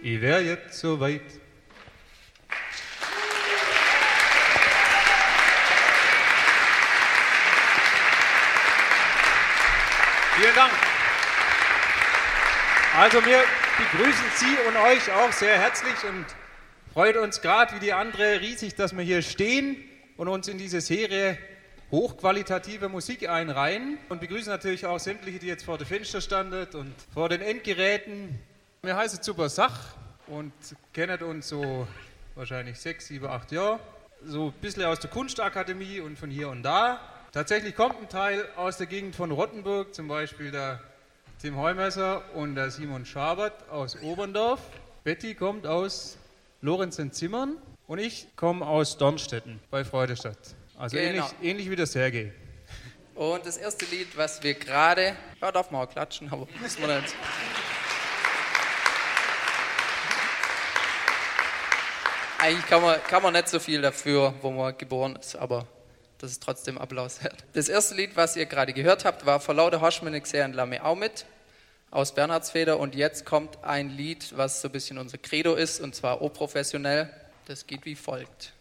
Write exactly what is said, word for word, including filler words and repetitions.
ich wär jetzt so weit. Vielen Dank. Also wir begrüßen Sie und euch auch sehr herzlich und freut uns gerade wie die andere riesig, dass wir hier stehen und uns in diese Serie hochqualitative Musik einreihen und begrüßen natürlich auch sämtliche, die jetzt vor den Fenster standen und vor den Endgeräten. Wir heißen Super Sach und kennen uns so wahrscheinlich sechs, sieben, acht Jahre. So ein bisschen aus der Kunstakademie und von hier und da. Tatsächlich kommt ein Teil aus der Gegend von Rottenburg, zum Beispiel der Tim Heumesser und der Simon Schabert aus Oberndorf. Betty kommt aus Lorenzen-Zimmern und ich komme aus Dornstetten bei Freudestadt. Also Genau. ähnlich, ähnlich wie der Sergei. Und das erste Lied, was wir gerade... Ja, darf man auch klatschen, aber muss man nicht. Eigentlich kann man, kann man nicht so viel dafür, wo man geboren ist, aber das ist trotzdem Applaus wert. Das erste Lied, was ihr gerade gehört habt, war «Vor lauter Hoschmene gseh und Lamme auch mit» aus Bernhardsfeder. Und jetzt kommt ein Lied, was so ein bisschen unser Credo ist, und zwar O professionell. Das geht wie folgt.